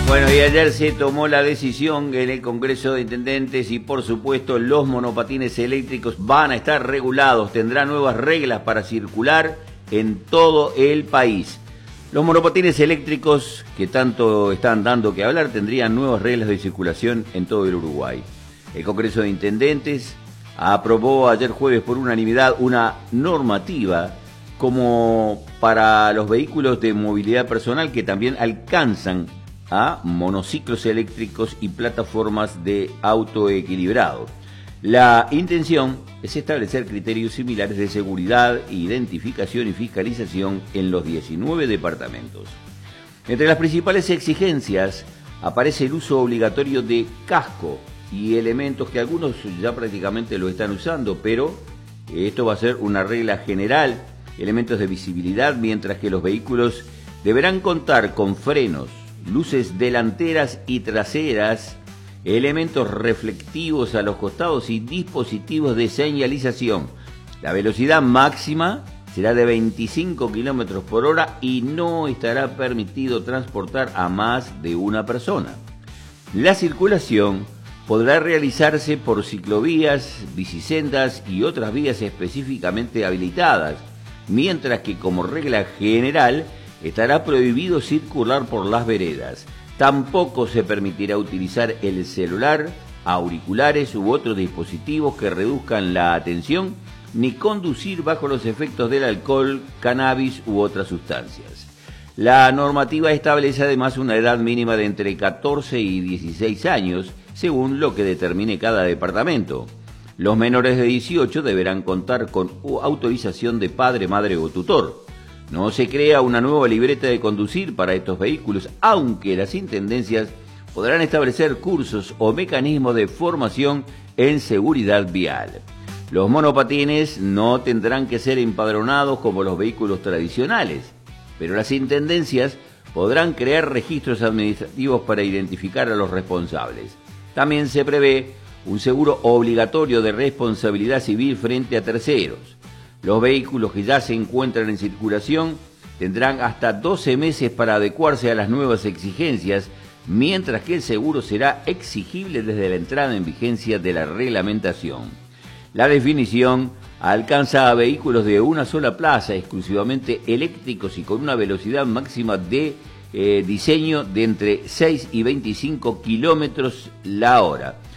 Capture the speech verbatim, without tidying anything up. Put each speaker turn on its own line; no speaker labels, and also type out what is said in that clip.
Bueno, y ayer se tomó la decisión en el Congreso de Intendentes y por supuesto los monopatines eléctricos van a estar regulados, tendrán nuevas reglas para circular en todo el país. Los monopatines eléctricos que tanto están dando que hablar tendrían nuevas reglas de circulación en todo el Uruguay. El Congreso de Intendentes aprobó ayer jueves por unanimidad una normativa como para los vehículos de movilidad personal que también alcanzan a monociclos eléctricos y plataformas de autoequilibrado. La intención es establecer criterios similares de seguridad, identificación y fiscalización en los diecinueve departamentos. Entre las principales exigencias aparece el uso obligatorio de casco y elementos que algunos ya prácticamente lo están usando, pero esto va a ser una regla general, elementos de visibilidad, mientras que los vehículos deberán contar con frenos, luces delanteras y traseras, elementos reflectivos a los costados y dispositivos de señalización. La velocidad máxima será de veinticinco kilómetros por hora y no estará permitido transportar a más de una persona. La circulación podrá realizarse por ciclovías, bicisendas y otras vías específicamente habilitadas, mientras que como regla general estará prohibido circular por las veredas. Tampoco se permitirá utilizar el celular, auriculares u otros dispositivos que reduzcan la atención, ni conducir bajo los efectos del alcohol, cannabis u otras sustancias. La normativa establece además una edad mínima de entre catorce y dieciséis años, según lo que determine cada departamento. Los menores de dieciocho deberán contar con autorización de padre, madre o tutor. No se crea una nueva libreta de conducir para estos vehículos, aunque las intendencias podrán establecer cursos o mecanismos de formación en seguridad vial. Los monopatines no tendrán que ser empadronados como los vehículos tradicionales, pero las intendencias podrán crear registros administrativos para identificar a los responsables. También se prevé un seguro obligatorio de responsabilidad civil frente a terceros. Los vehículos que ya se encuentran en circulación tendrán hasta doce meses para adecuarse a las nuevas exigencias, mientras que el seguro será exigible desde la entrada en vigencia de la reglamentación. La definición alcanza a vehículos de una sola plaza, exclusivamente eléctricos y con una velocidad máxima de eh, diseño de entre seis y veinticinco kilómetros la hora.